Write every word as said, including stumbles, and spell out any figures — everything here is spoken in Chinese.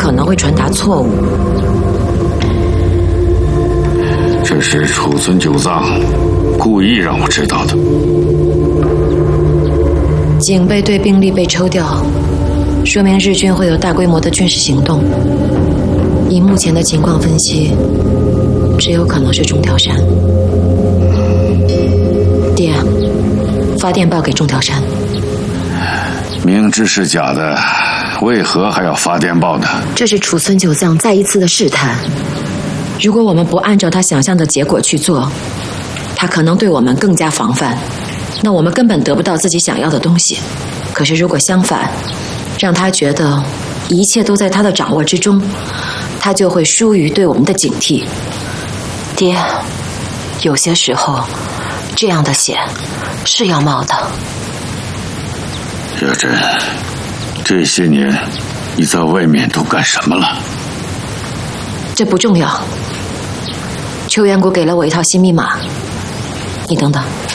可能会传达错误。 这是储存九藏故意让我知道的。 警备队兵力被抽调，说明日军会有大规模的军事行动。以目前的情况分析，只有可能是中条山。爹，发电报给中条山。 明知是假的，为何还要发电报呢？ 这是储存九藏再一次的试探。如果我们不按照他想象的结果去做，他可能对我们更加防范，那我们根本得不到自己想要的东西。可是如果相反，让他觉得一切都在他的掌握之中，他就会疏于对我们的警惕。爹，有些时候这样的险是要冒的。 叶真，这些年你在外面都干什么了？ 这不重要。秋元谷给了我一套新密码，你等等。